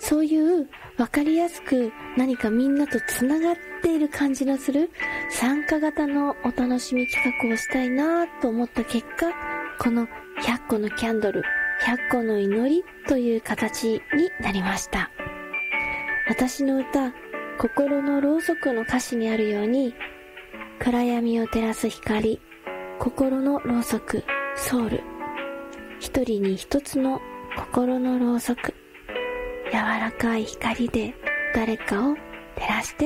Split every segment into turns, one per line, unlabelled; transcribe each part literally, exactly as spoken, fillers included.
そういう分かりやすく何かみんなとつながっている感じのする参加型のお楽しみ企画をしたいなと思った結果、このひゃっこのキャンドル、ひゃっこの祈りという形になりました。私の歌、心のろうそくの歌詞にあるように、暗闇を照らす光、心のろうそく、ソウル。一人に一つの心のろうそく。柔らかい光で誰かを照らして。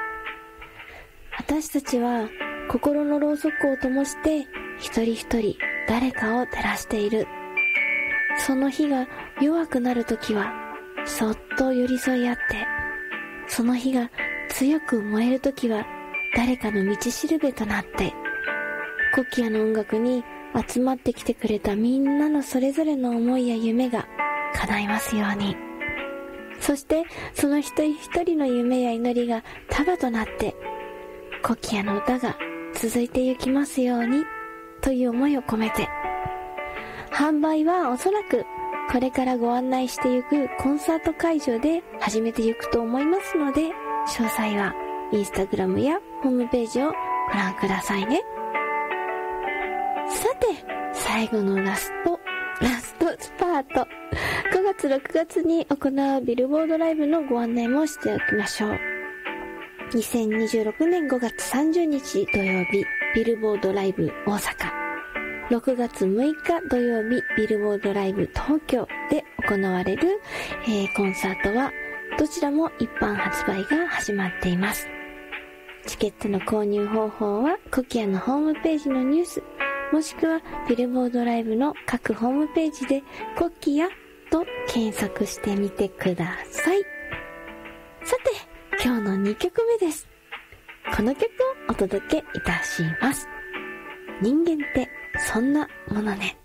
私たちは心のろうそくを灯して一人一人誰かを照らしている。その火が弱くなるときはそっと寄り添い合って、その火が強く燃えるときは誰かの道しるべとなって、コキアの音楽に集まってきてくれたみんなのそれぞれの思いや夢が叶いますように。そしてその一人一人の夢や祈りが束となってコキアの歌が続いてゆきますようにという思いを込めて、販売はおそらくこれからご案内してゆくコンサート会場で始めてゆくと思いますので、詳細はインスタグラムやホームページをご覧くださいね。さて、最後のラストラストスパート、ごがつろくがつに行うビルボードライブのご案内もしておきましょう。にせんにじゅうろくねんごがつさんじゅうにち土曜日、ビルボードライブ大阪。ろくがつむいか土曜日、ビルボードライブ東京で行われる、えー、コンサートはどちらも一般発売が始まっています。チケットの購入方法はコキアのホームページのニュース、もしくはビルボードライブの各ホームページでコキアと検索してみてください。さて、今日のにきょくめです。この曲をお届けいたします。人間ってそんなものね。